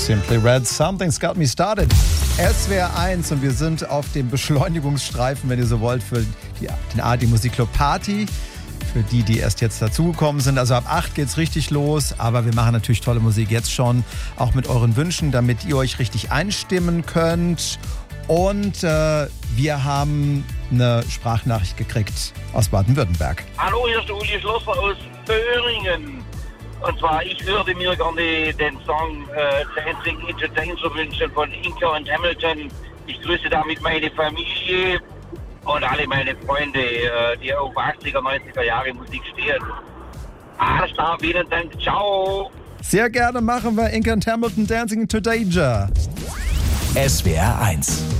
Simply Red, Something's Got Me Started. SWR 1 und wir sind auf dem Beschleunigungsstreifen, wenn ihr so wollt, für den ARD Musikclub Party. Für die erst jetzt dazugekommen sind. Also ab 8 geht's richtig los, aber wir machen natürlich tolle Musik jetzt schon, auch mit euren Wünschen, damit ihr euch richtig einstimmen könnt. Und wir haben eine Sprachnachricht gekriegt aus Baden-Württemberg. Hallo, hier ist der Uli Schlosser aus Böhringen. Und zwar, ich würde mir gerne den Song Dancing into Danger wünschen von Inca und Hamilton. Ich grüße damit meine Familie und alle meine Freunde, die auf 80er, 90er Jahre Musik stehen. Alles klar, vielen Dank, ciao. Sehr gerne machen wir Inca und Hamilton Dancing into Danger. SWR 1